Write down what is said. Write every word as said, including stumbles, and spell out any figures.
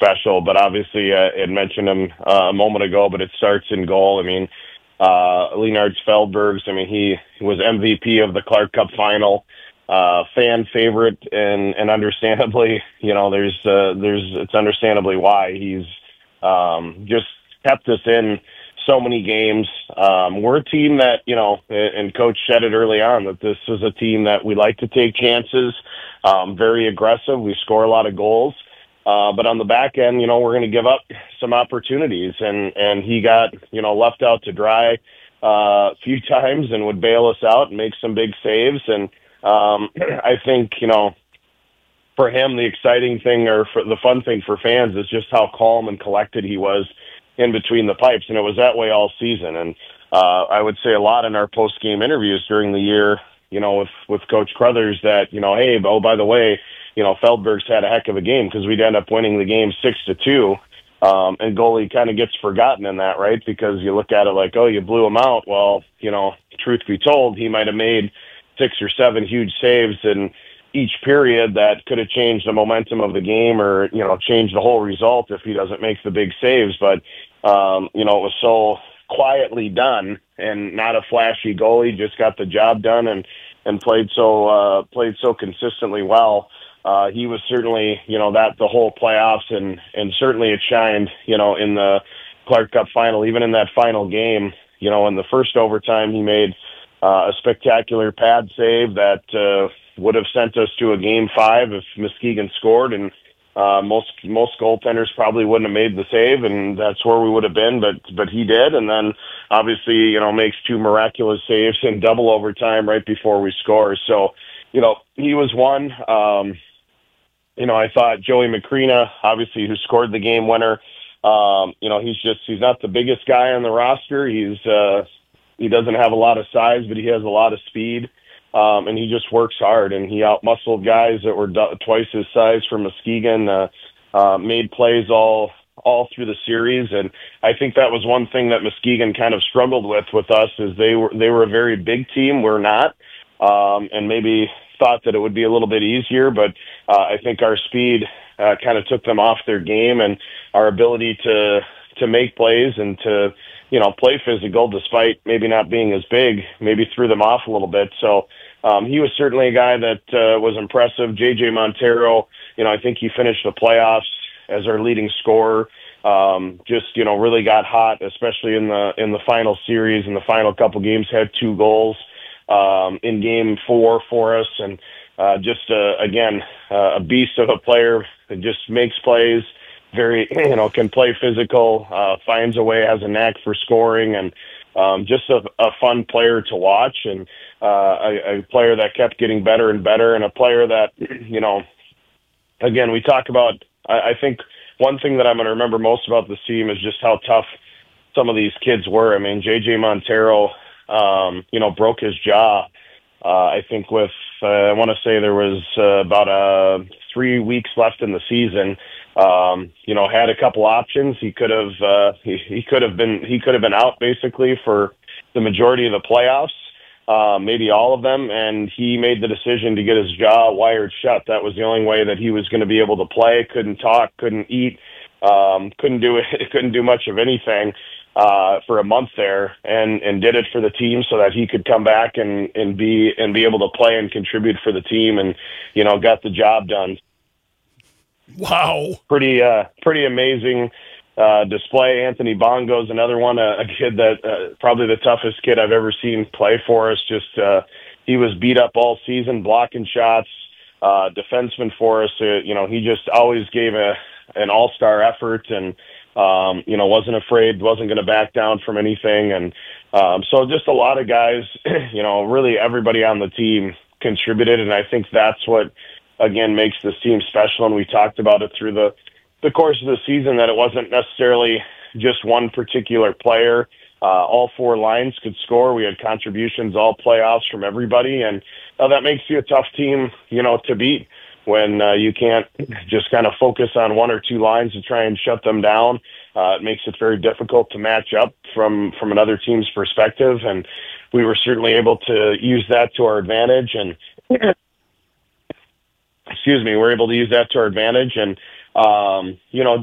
special. But obviously, uh, I had mentioned him uh, a moment ago, but it starts in goal. I mean, uh, Leonard Feldbergs, I mean, he was M V P of the Clark Cup final, uh, fan favorite, and, and understandably, you know, there's, uh, there's, it's understandably why he's um, just kept us in so many games. Um, we're a team that, you know, and Coach said it early on, that this is a team that we like to take chances, um, very aggressive. We score a lot of goals. Uh, but on the back end, you know, we're going to give up some opportunities, and, and he got, you know, left out to dry uh, a few times and would bail us out and make some big saves. And um, I think, you know, for him, the exciting thing, or for the fun thing for fans, is just how calm and collected he was in between the pipes. And it was that way all season. And uh, I would say a lot in our post-game interviews during the year, you know, with, with Coach Crothers, that, you know, hey, oh, by the way, you know, Feldberg's had a heck of a game, because we'd end up winning the game six to two. Um, and goalie kind of gets forgotten in that, right? Because you look at it like, oh, you blew him out. Well, you know, truth be told, he might have made six or seven huge saves in each period that could have changed the momentum of the game, or, you know, changed the whole result if he doesn't make the big saves. But, um, you know, it was so quietly done, and not a flashy goalie, just got the job done, and, and played so, uh, played so consistently well. Uh, he was certainly, you know, that the whole playoffs, and, and certainly it shined, you know, in the Clark Cup final, even in that final game. You know, in the first overtime, he made uh, a spectacular pad save that uh, would have sent us to a game five if Muskegon scored, and uh, most most goaltenders probably wouldn't have made the save, and that's where we would have been. But but he did, and then obviously, you know, makes two miraculous saves in double overtime right before we score. So, you know, he was one. Um, You know, I thought Joey Macrina, obviously, who scored the game winner, um, you know, he's just, he's not the biggest guy on the roster. He's, uh, he doesn't have a lot of size, but he has a lot of speed. Um, and he just works hard, and he out-muscled guys that were do- twice his size from Muskegon, uh, uh, made plays all, all through the series. And I think that was one thing that Muskegon kind of struggled with, with us, is they were, they were a very big team. We're not. Um, and maybe thought that it would be a little bit easier, but uh, I think our speed uh, kind of took them off their game, and our ability to to make plays and to, you know, play physical despite maybe not being as big, maybe threw them off a little bit. So um, he was certainly a guy that uh, was impressive. J J Montero, you know, I think he finished the playoffs as our leading scorer. Um, just, you know, really got hot, especially in the in the final series, in the final couple games, had two goals um, in game four for us. And uh, just, uh, again, uh, a beast of a player that just makes plays, very, you know, can play physical, uh, finds a way, has a knack for scoring, and um, just a, a fun player to watch, and uh, a, a player that kept getting better and better, and a player that, you know, again, we talk about, I, I think one thing that I'm going to remember most about this team is just how tough some of these kids were. I mean, J J Montero, um, you know, broke his jaw, uh, I think with, uh, I want to say there was uh, about uh, three weeks left in the season. Um, you know, had a couple options. He could have, uh, he, he could have been, he could have been out basically for the majority of the playoffs, uh, maybe all of them. And he made the decision to get his jaw wired shut. That was the only way that he was going to be able to play. Couldn't talk, couldn't eat, um, couldn't do it, couldn't do much of anything, uh, for a month there, and, and did it for the team so that he could come back and, and be, and be able to play and contribute for the team, and, you know, got the job done. Wow. Pretty, uh, pretty amazing, uh, display. Anthony Bongo's another one, a, a kid that, uh, probably the toughest kid I've ever seen play for us. Just, uh, he was beat up all season, blocking shots, uh, defenseman for us. Uh, you know, he just always gave a, an all-star effort, and, um, you know, wasn't afraid, wasn't going to back down from anything. And, um, so just a lot of guys, you know, really everybody on the team contributed. And I think that's what, again, makes this team special. And we talked about it through the, the course of the season, that it wasn't necessarily just one particular player. Uh, all four lines could score. We had contributions all playoffs from everybody. And uh, that makes you a tough team, you know, to beat, when uh, you can't just kind of focus on one or two lines to try and shut them down. Uh, it makes it very difficult to match up from, from another team's perspective. And we were certainly able to use that to our advantage. And excuse me, we're able to use that to our advantage. And, um, you know,